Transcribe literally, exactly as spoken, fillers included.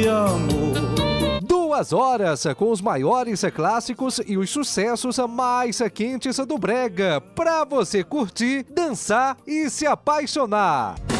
de amor. Duas horas com os maiores clássicos e os sucessos mais quentes do brega, pra você curtir, dançar e se apaixonar.